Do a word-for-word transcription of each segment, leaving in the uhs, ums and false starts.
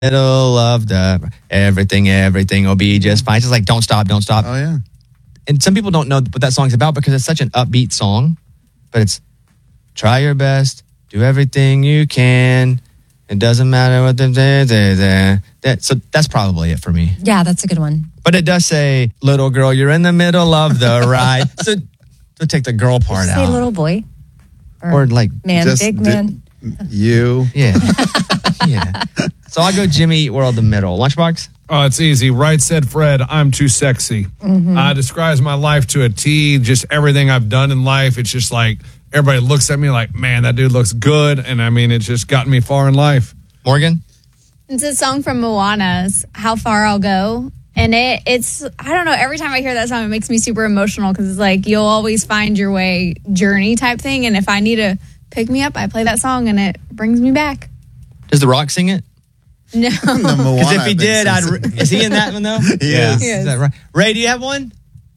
middle of the everything, everything will be just fine. It's just like, don't stop, don't stop. Oh, yeah. And some people don't know what that song's about because it's such an upbeat song. But it's try your best, do everything you can. It doesn't matter what the... Da, da, da, da. So that's probably it for me. Yeah, that's a good one. But it does say, little girl, you're in the middle of the ride. So, so take the girl part Say out. little boy. Or, Or like... man, just big di- man. You. Yeah. Yeah. So I'll go Jimmy Eat World the middle. Lunchbox? Oh, it's easy. Right said Fred, I'm too sexy. Mm-hmm. Uh, describes my life to a T, just everything I've done in life. It's just like, everybody looks at me like, man, that dude looks good. And I mean, it's just gotten me far in life. Morgan? It's a song from Moana's How Far I'll Go. And it it's, I don't know, every time I hear that song, it makes me super emotional because it's like, you'll always find your way journey type thing. And if I need to pick me up, I play that song and it brings me back. Does The Rock sing it? No. Because if he did, I'd. Re- is he in that one though? He yeah. is. He Is is. that right? Ray, do you have one?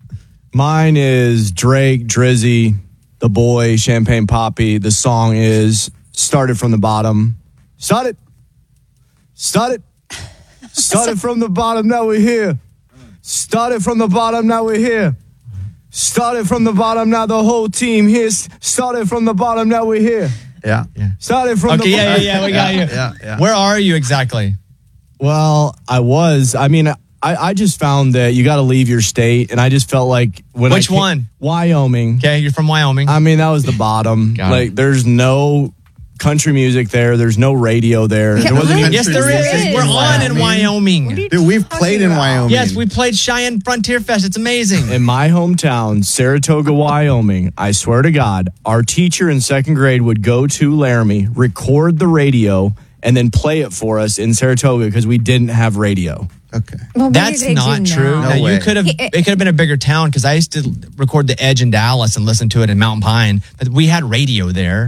Mine is Drake, Drizzy, The Boy, Champagne Poppy. The song is Started from the Bottom. Started. Started. Started from the bottom, now we're here. Started from the bottom, now we're here. Started from the bottom, now the whole team here. Started from the bottom, now we're here. Yeah. Yeah. Started from Okay, the yeah, bottom. yeah, yeah, we got you. Yeah, yeah. Where are you exactly? Well, I was. I mean, I, I just found that you got to leave your state, and I just felt like when Which I came, one? Wyoming. Okay, you're from Wyoming. I mean, that was the bottom. Got like, it. there's no country music there. There's no radio there. There wasn't even yes, there Country is. music We're in on in Wyoming. Wyoming. Dude, we've played in Wyoming. Yes, we played Cheyenne Frontier Fest. It's amazing. in my hometown, Saratoga, Wyoming. I swear to God, our teacher in second grade would go to Laramie, record the radio, and then play it for us in Saratoga because we didn't have radio. Okay. Well, maybe That's they not do true. now. No Now, way. you could have. It could have been a bigger town because I used to record the Edge in Dallas and listen to it in Mountain Pine. But we had radio there.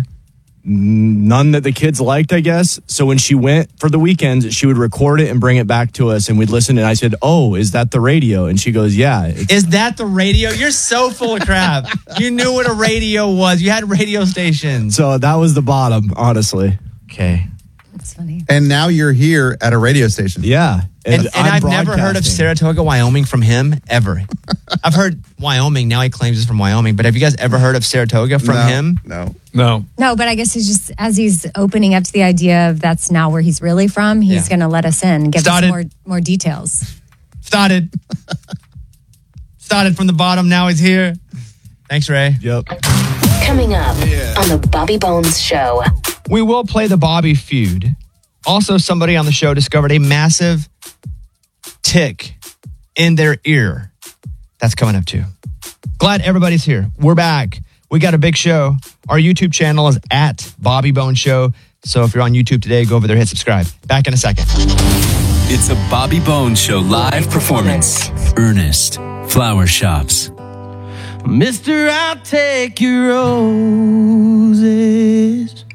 None that the kids liked, I guess. So when she went for the weekends, she would record it and bring it back to us, and we'd listen. And I said, "Oh, is that the radio?" And she goes, "Yeah." It's- Is that the radio? You're so full of crap. You knew what a radio was. You had radio stations. so that was the bottom, honestly. Okay. That's funny. And now you're here at a radio station. Yeah. And, and I'm I've never heard of broadcasting. Saratoga, Wyoming from him ever. I've heard Wyoming. Now he claims it's from Wyoming. But have you guys ever heard of Saratoga from No, him? No. No. No, but I guess he's just, as he's opening up to the idea of that's now where he's really from, he's Yeah. going to let us in, give Started. us more, more details. Started. Started from the bottom. Now he's here. Thanks, Ray. Yep. Coming up on the Bobby Bones Show. We will play the Bobby feud. Also, somebody on the show discovered a massive tick in their ear. That's coming up too. Glad everybody's here. We're back. We got a big show. Our YouTube channel is at Bobby Bones Show. So if you're on YouTube today, go over there, hit subscribe. Back in a second. It's a Bobby Bones Show live performance. Ernest Flower Shops. Mister, I'll take your roses.